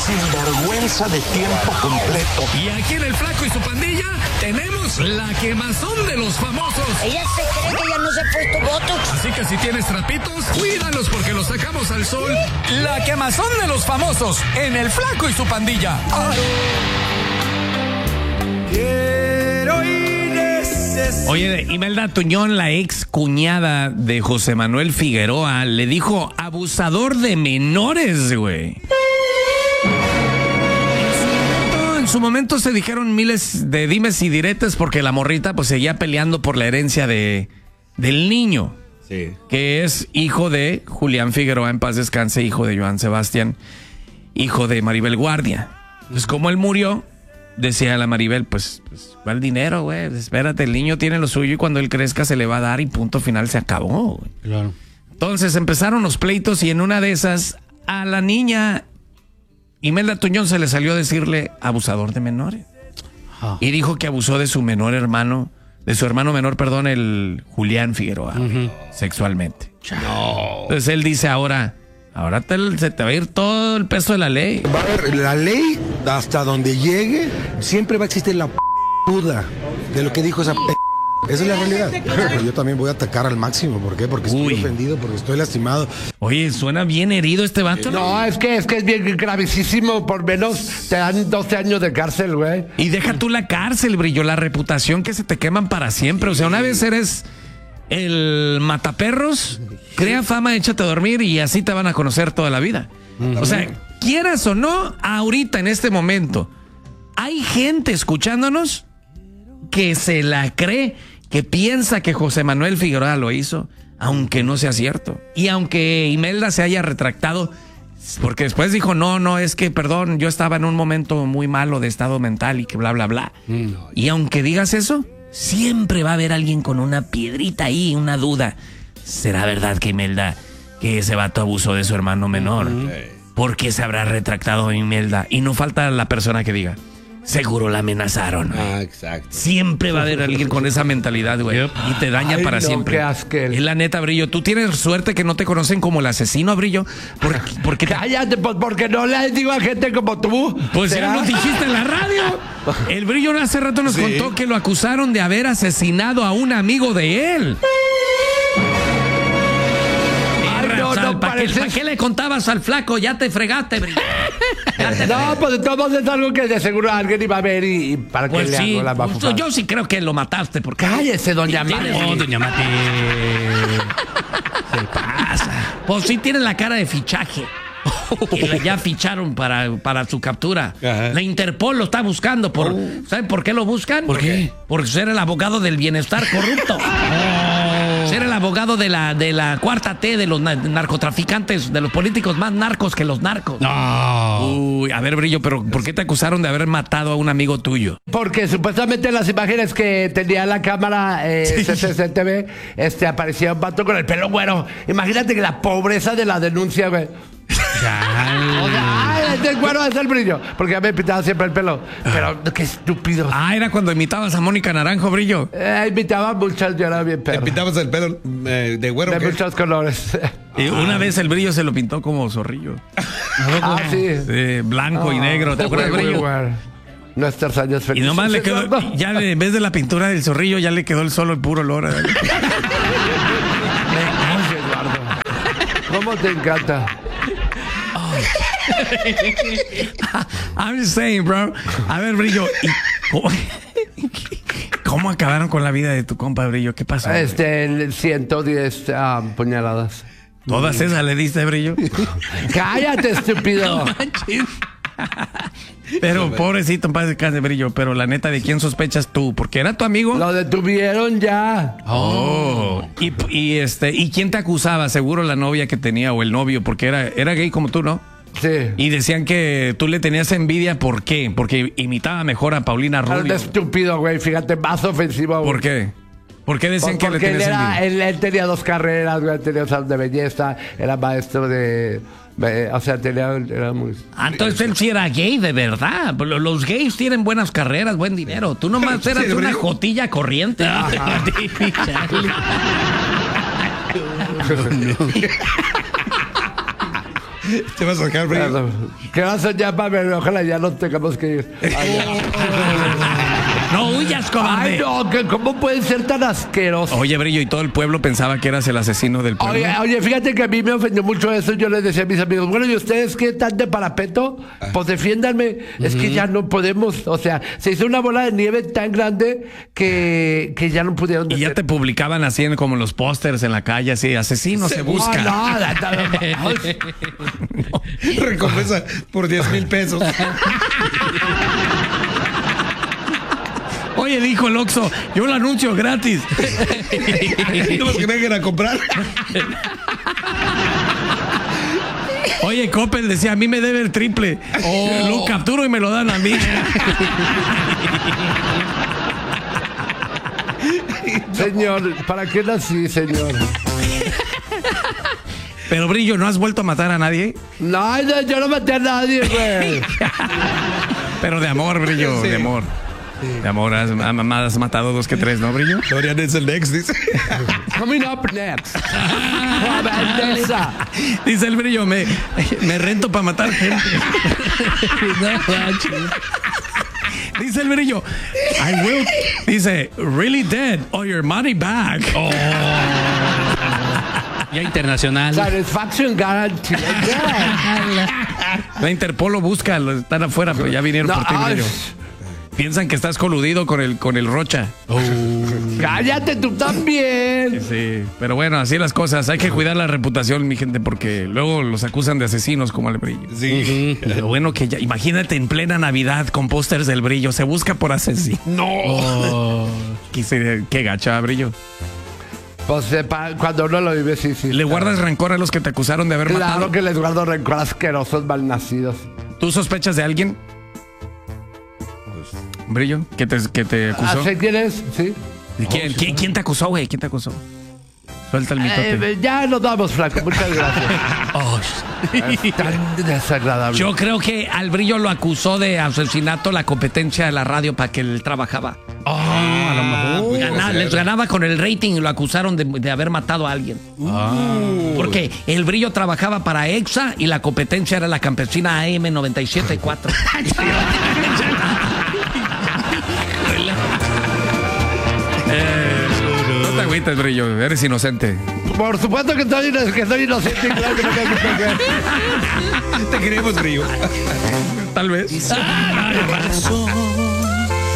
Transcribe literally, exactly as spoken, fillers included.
sinvergüenza de tiempo completo. Y aquí en El Flaco y su Pandilla tenemos la quemazón de los famosos. Ella se cree que ya no se ha puesto botox. Así que si tienes trapitos, cuídalos porque los sacamos al sol. La quemazón de los famosos en El Flaco y su Pandilla. Ay. Quiero ir ese... Oye, Imelda Tuñón, la ex cuñada de José Manuel Figueroa, le dijo abusador de menores, güey. En su momento se dijeron miles de dimes y diretes porque la morrita pues seguía peleando por la herencia de del niño, sí, que es hijo de Julián Figueroa, en paz descanse, hijo de Joan Sebastián, hijo de Maribel Guardia. Pues como él murió, decía la Maribel, pues, pues ¿cuál dinero, güey? Espérate, el niño tiene lo suyo y cuando él crezca se le va a dar y punto final, se acabó, güey. Claro. Entonces empezaron los pleitos y en una de esas a la niña Imelda Tuñón se le salió a decirle abusador de menores. Oh. Y dijo que abusó de su menor hermano, de su hermano menor, perdón, el Julián Figueroa, uh-huh, sexualmente. No. Entonces él dice ahora, ahora te, se te va a ir todo el peso de la ley. Va a haber la ley hasta donde llegue, siempre va a existir la p*** duda de lo que dijo esa p***. Esa es la realidad. Pero yo también voy a atacar al máximo. ¿Por qué? Porque estoy Uy. ofendido, porque estoy lastimado. Oye, suena bien herido este vato. No, es que es que es bien gravísimo. Por menos te dan doce años de cárcel, güey. Y deja tú la cárcel, Brillo, la reputación que se te queman para siempre. O sea, una vez eres el mataperros, crea fama, échate a dormir y así te van a conocer toda la vida. O sea, quieras o no, ahorita en este momento, hay gente escuchándonos que se la cree, que piensa que José Manuel Figueroa lo hizo, aunque no sea cierto. Y aunque Imelda se haya retractado, porque después dijo, no, no, es que, perdón, yo estaba en un momento muy malo de estado mental y que bla, bla, bla. Mm. Y aunque digas eso, siempre va a haber alguien con una piedrita ahí, una duda. ¿Será verdad que Imelda, que ese vato abusó de su hermano menor? Mm. ¿Por qué se habrá retractado Imelda? Y no falta la persona que diga, seguro la amenazaron. Ah, exacto. Siempre va a haber alguien con esa mentalidad, güey. Yep. Y te daña Ay, para no, siempre. Qué asquel. Es la neta, Brillo. Tú tienes suerte que no te conocen como el asesino, Brillo. Porque, porque te... Cállate, pues porque no le digo a gente como tú. Pues ya lo dijiste en la radio. El Brillo hace rato nos sí. contó que lo acusaron de haber asesinado a un amigo de él. No, no, ¿Para, qué, ¿Para qué le contabas al flaco? Ya te fregaste, Brillo. Ya te no, fregaste. Pues de todos es algo que de seguro alguien iba a ver y, y para pues que sí, le hago la bafufada. Yo sí creo que lo mataste. Porque... Cállese, doña Mati. No, doña Mati. Se pasa. Pues sí tiene la cara de fichaje. Que ya ficharon para, para su captura. Ajá. La Interpol lo está buscando. Por, oh. ¿Saben por qué lo buscan? ¿Por qué? Por ser el abogado del bienestar corrupto. Oh. Ser el abogado de la, de la cuarta T, de los narcotraficantes, de los políticos más narcos que los narcos. No. Uy, a ver, Brillo, pero ¿por qué te acusaron de haber matado a un amigo tuyo? Porque supuestamente en las imágenes que tenía la cámara eh, sí. C C C T V, este, aparecía un vato con el pelo güero. Imagínate que la pobreza de la denuncia, güey. O sea, ay, este güero es el Brillo. Porque ya me pintaba siempre el pelo. Pero qué estúpido. Ah, era cuando imitabas a Mónica Naranjo, Brillo. Eh, imitaba muchas, yo era bien perro. ¿Te pintabas el pelo eh, de güero? De ¿qué? muchos colores. Y una ah. vez el Brillo se lo pintó como zorrillo. Ah, sí. sí blanco ah, y negro. ¿Te acuerdas, Brillo? Nuestros años felices. Y nomás le quedó, ya en vez de la pintura del zorrillo, ya le quedó el solo el puro olor. ¿Cómo te encanta? I'm just saying, bro. A ver, Brillo, ¿cómo, ¿cómo acabaron con la vida de tu compa, Brillo? ¿Qué pasó? Este, ciento diez um, puñaladas. ¿Todas esas le diste, Brillo? Cállate, estúpido. No manches. Pero pobrecito, en paz descanse, Brillo. Pero la neta, ¿de quién sospechas tú? ¿Porque era tu amigo? Lo detuvieron ya. Oh. Y, y este, ¿y quién te acusaba? Seguro la novia que tenía o el novio, porque era, era gay como tú, ¿no? Sí. Y decían que tú le tenías envidia, ¿por qué? Porque imitaba mejor a Paulina Rubio. Era estúpido, güey. Fíjate, más ofensivo. ¿Por qué? ¿Por qué decían Por, que le tenías él, era, envidia? él, él tenía dos carreras, güey. Tenía salón de belleza, era maestro de... O sea, tenía, era muy... Ah, entonces él sí era gay, de verdad. Los gays tienen buenas carreras, buen dinero. Tú nomás eras sí, una jotilla corriente. Te vas a sacar, brillo. ¿Qué vas a llamar? Ojalá ya no tengamos que ir. Ay, No huyas, cobarde. Ay, no, que ¿cómo pueden ser tan asquerosos? Oye, Brillo, y todo el pueblo pensaba que eras el asesino del pueblo. Oye, oye, fíjate que a mí me ofendió mucho eso. Yo les decía a mis amigos, bueno, ¿y ustedes qué tan de parapeto? Pues defiéndanme. Es que ya no podemos. O sea, se hizo una bola de nieve tan grande que, que ya no pudieron. Y ya te publicaban así en, como en los pósters en la calle, así, asesino se, se busca. No, no, no, no. Recompensa por diez mil pesos. Oye, dijo el Oxxo, yo lo anuncio gratis. No más que vengan a comprar. Oye, Coppel decía, a mí me debe el triple. Oh. Lo capturo y me lo dan a mí. Señor, ¿para qué nací, señor? Pero, Brillo, ¿no has vuelto a matar a nadie? No, no, yo no maté a nadie, güey. Pero de amor, Brillo, sí. de amor. Sí. De amor, has, has matado dos que tres, ¿no, Brillo? Dorian es el next, dice. Coming up next. Dice el Brillo, me, me rento para matar gente. Dice el Brillo, I will. Dice, really dead or your money back. Oh. Ya internacional. Satisfaction guarantee. La Interpol lo busca, están afuera, pero ya vinieron no, por ti, Brillo. Piensan que estás coludido con el, con el Rocha. Oh. Cállate tú también. Sí, pero bueno, así las cosas. Hay que cuidar la reputación, mi gente, porque luego los acusan de asesinos como el Brillo. Sí. Uh-huh. Lo bueno que ya, imagínate en plena Navidad con pósters del Brillo. Se busca por asesino. No. Oh. Qué, qué gacha, Brillo. Pues sepa, cuando uno lo vive, sí, sí. ¿Le guardas rencor a los que te acusaron de haber claro matado? Claro que les guardo rencor, asquerosos malnacidos. ¿Tú sospechas de alguien? Brillo, ¿qué te, qué te acusó? ¿Sé quién es? Sí. ¿Quién, ¿quién, ¿Quién te acusó, güey? ¿Quién te acusó? Suelta el mitote. Eh, ya nos vamos, Flaco. Muchas gracias. Oh, es tan desagradable. Yo creo que al Brillo lo acusó de asesinato la competencia de la radio para que él trabajaba. Oh, a lo mejor. Ganaba, les ganaba con el rating y lo acusaron de, de haber matado a alguien. Uh. Porque el Brillo trabajaba para EXA y la competencia era la campesina A M noventa y siete punto cuatro. eh, no te agüites, Brillo, eres inocente. Por supuesto que soy, que soy inocente. Claro que no te, te queremos, Brillo. Tal vez.